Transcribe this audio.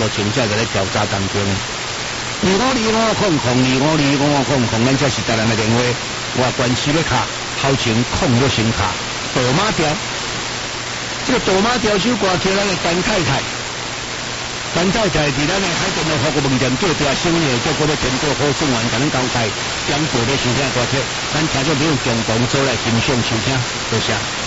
目前正在咧调查当中。252500252500，咱这是台南的电话，外关系咧卡，后前控热先卡，大马调。这个大马调首歌叫咱的陈太太。陈太太伫咱的海淀的服务门店叫大生意，叫过咧全国好生完，甲咱交代，讲过咧收听大车，咱听众朋友共同做来欣赏收听，多谢。